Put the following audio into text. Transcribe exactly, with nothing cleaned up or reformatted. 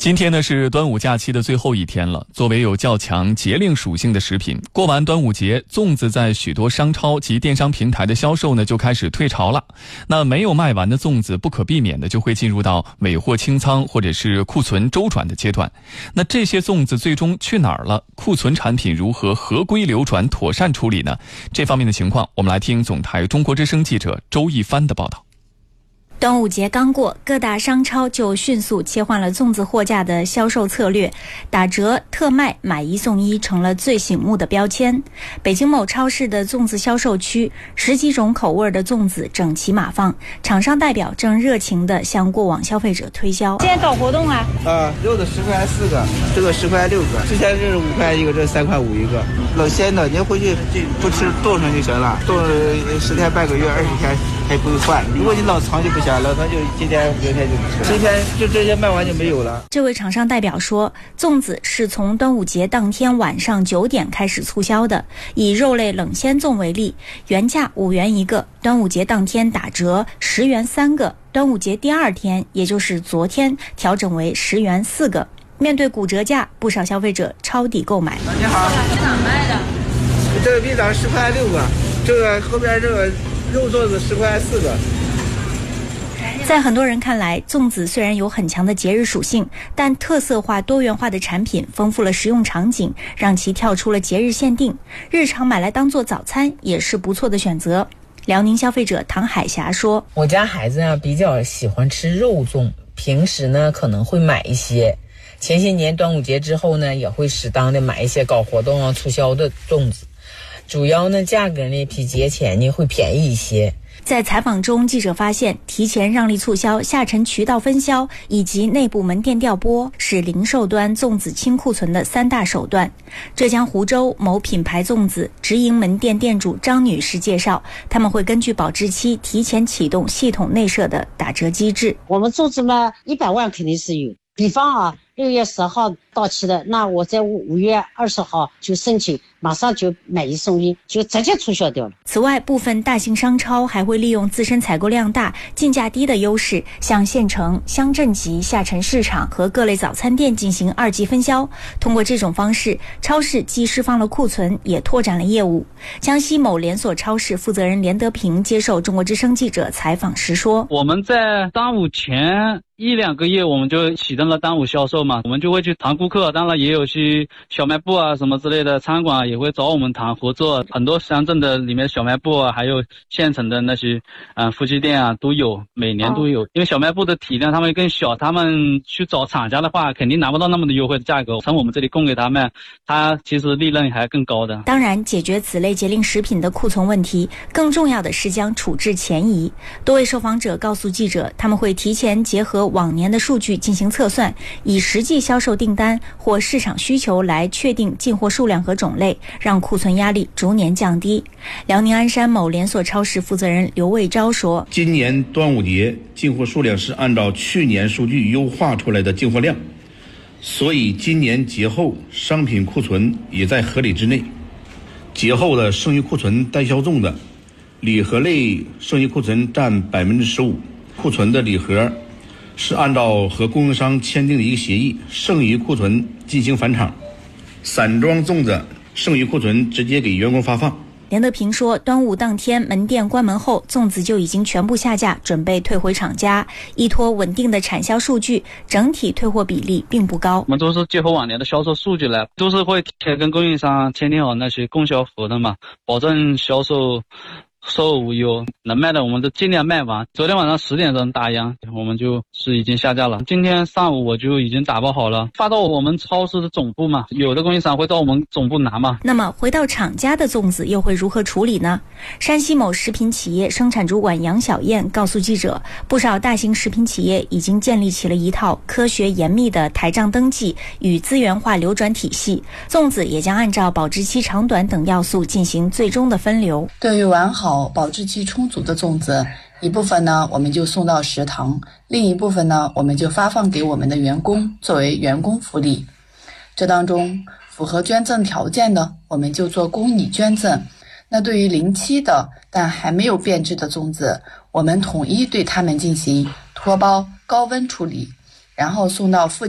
今天呢是端午假期的最后一天了，作为有较强节令属性的食品，过完端午节，粽子在许多商超及电商平台的销售呢就开始退潮了。那没有卖完的粽子，不可避免的就会进入到尾货清仓或者是库存周转的阶段。那这些粽子最终去哪儿了？库存产品如何合规流转、妥善处理呢？这方面的情况，我们来听总台中国之声记者周一帆的报道。 端午节刚过，各大商超就迅速切换了粽子货架的销售策略，打折、特卖、买一送一成了最醒目的标签。北京某超市的粽子销售区，十几种口味的粽子整齐码放，厂商代表正热情地向过往消费者推销。现在搞活动啊！ 啊，肉的十块四个，这个十块六个，之前是五块一个，这三块五一个。冷鲜的，您回去不吃冻上就行了，冻十天半个月、二十天还不会坏。如果你冷藏就不行。了，他就今天明天就不吃，今天就这些卖完就没有了。 这位厂商代表说，粽子是从端午节当天晚上九点开始促销的。以肉类冷鲜粽为例，原价五元一个，端午节当天打折十元三个，端午节第二天，也就是昨天调整为十元四个。面对骨折价，不少消费者抄底购买。 你好， 这哪卖的？ 这个冰枣十块六个，这个后边这个肉粽子十块四个。 在很多人看来，粽子虽然有很强的节日属性，但特色化多元化的产品丰富了食用场景，让其跳出了节日限定，日常买来当做早餐也是不错的选择。辽宁消费者唐海霞说， 我家孩子啊比较喜欢吃肉粽，平时呢可能会买一些，前些年端午节之后呢也会适当的买一些搞活动啊促销的粽子，主要呢价格呢比节前呢会便宜一些。 在采访中，记者发现，提前让利促销、下沉渠道分销以及内部门店调拨是零售端粽子清库存的三大手段。浙江湖州某品牌粽子直营门店店主张女士介绍，他们会根据保质期提前启动系统内设的打折机制。 我们粽子嘛，一百万肯定是有。比方啊，六月十号到期的，那我在五月二十号就申请，马上就买一送一，就直接促销掉了。 此外，部分大型商超还会利用自身采购量大、进价低的优势，向县城、乡镇级下沉市场和各类早餐店进行二级分销。通过这种方式，超市既释放了库存，也拓展了业务。江西某连锁超市负责人连德平接受中国之声记者采访时说：“ 我们在端午前一两个月，我们就启动了端午销售嘛，我们就会去谈顾客，当然也有些小卖部啊什么之类的餐馆也会找我们谈合作，很多乡镇的里面小卖部啊，还有县城的那些嗯、呃、夫妻店啊都有，每年都有。因为小卖部的体量他们更小，他们去找厂家的话，肯定拿不到那么的优惠的价格，从我们这里供给他们，他其实利润还更高的。 当然，解决此类节令食品的库存问题，更重要的是将处置前移。多位受访者告诉记者，他们会提前结合往年的数据进行测算，以实际销售订单或市场需求来确定进货数量和种类，让库存压力逐年降低。辽宁鞍山某连锁超市负责人刘卫昭说， 今年端午节进货数量是按照去年数据优化出来的进货量，所以今年节后商品库存也在合理之内。节后的剩余库存待销粽的礼盒类剩余库存占百分之十五，库存的礼盒是按照和供应商签订的一个协议，剩余库存进行返厂，散装粽子剩余库存直接给员工发放。 连德平说，端午当天门店关门后，粽子就已经全部下架，准备退回厂家。依托稳定的产销数据，整体退货比例并不高。 我们都是结合往年的销售数据来，都是会提前跟供应商签订好那些供销合同嘛，保证销售售后无忧，能卖的我们都尽量卖完。昨天晚上十点钟打烊，我们就是已经下架了。今天上午我就已经打包好了，发到我们超市的总部嘛，有的供应商会到我们总部拿嘛。 那么回到厂家的粽子又会如何处理呢？山西某食品企业生产主管杨小燕告诉记者，不少大型食品企业已经建立起了一套科学严密的台账登记与资源化流转体系，粽子也将按照保质期长短等要素进行最终的分流。 对于完好保质期充足的粽子，一部分呢我们就送到食堂，另一部分呢我们就发放给我们的员工作为员工福利。这当中符合捐赠条件的，我们就做公益捐赠。那对于临期的但还没有变质的粽子，我们统一对它们进行脱包高温处理，然后送到附